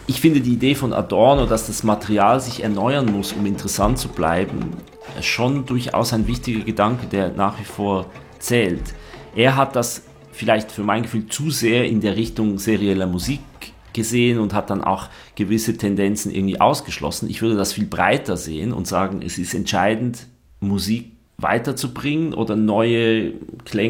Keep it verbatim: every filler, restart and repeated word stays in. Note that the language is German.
Ich finde die Idee von Adorno, dass das Material sich erneuern muss, um interessant zu bleiben, schon durchaus ein wichtiger Gedanke, der nach wie vor zählt. Er hat das vielleicht für mein Gefühl zu sehr in der Richtung serieller Musik gesehen und hat dann auch gewisse Tendenzen irgendwie ausgeschlossen. Ich würde das viel breiter sehen und sagen, es ist entscheidend, Musik weiterzubringen oder neue Klänge